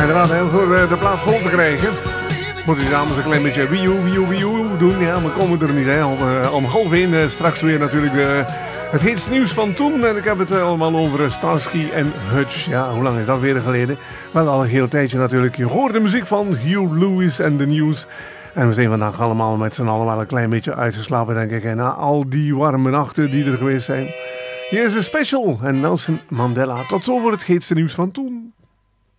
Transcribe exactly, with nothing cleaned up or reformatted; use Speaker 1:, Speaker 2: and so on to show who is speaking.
Speaker 1: inderdaad, hè, voor de plaats vol te krijgen. Moeten die dames een klein beetje wieuw, wieuw, wieuw doen. Ja, maar komen we er niet, hè. Om, uh, om half één uh, straks weer natuurlijk de, het heetste nieuws van toen. En ik heb het allemaal over Starsky en Hutch. Ja, hoe lang is dat weer geleden? Wel al een heel tijdje natuurlijk. Je hoort de muziek van Hugh Lewis en de News. En we zijn vandaag allemaal met z'n allen wel een klein beetje uitgeslapen, denk ik. En na al die warme nachten die er geweest zijn. Hier is een special en Nelson Mandela. Tot zover het heetste nieuws van toen.